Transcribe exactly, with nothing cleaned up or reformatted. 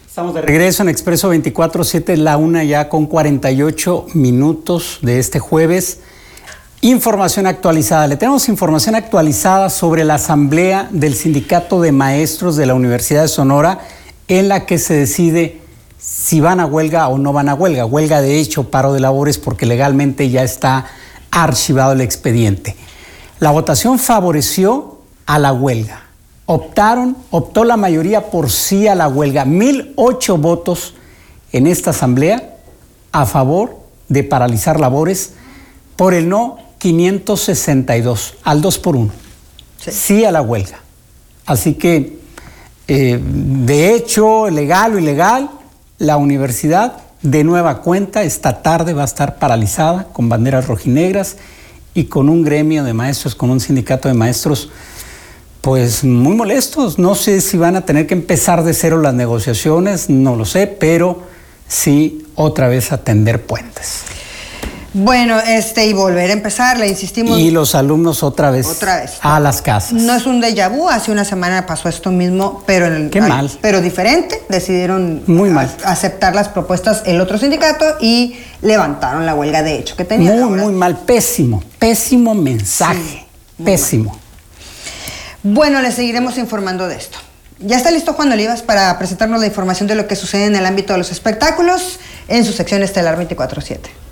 Estamos de regreso en Expreso veinticuatro siete, la una ya con cuarenta y ocho minutos de este jueves. Información actualizada. Le tenemos información actualizada sobre la asamblea del Sindicato de Maestros de la Universidad de Sonora, en la que se decide si van a huelga o no van a huelga. Huelga de hecho, paro de labores, porque legalmente ya está archivado el expediente. La votación favoreció a la huelga. Optaron, optó la mayoría por sí a la huelga. mil ocho votos en esta asamblea a favor de paralizar labores. Por el no, quinientos sesenta y dos, al dos por uno. Sí, sí a la huelga. Así que, eh, de hecho, legal o ilegal, la universidad de nueva cuenta esta tarde va a estar paralizada con banderas rojinegras y con un gremio de maestros, con un sindicato de maestros pues muy molestos. No sé si van a tener que empezar de cero las negociaciones, no lo sé, pero sí otra vez atender puentes. Bueno, este y volver a empezar, le insistimos. Y los alumnos otra vez, otra vez a las casas. No es un déjà vu, hace una semana pasó esto mismo, pero en el, Qué mal. Pero diferente, decidieron muy mal. A, aceptar las propuestas el otro sindicato y levantaron la huelga de hecho que tenían. Muy, muy mal, pésimo, pésimo mensaje, sí, pésimo. Mal. Bueno, les seguiremos informando de esto. Ya está listo Juan Olivas para presentarnos la información de lo que sucede en el ámbito de los espectáculos en su sección Estelar veinticuatro siete.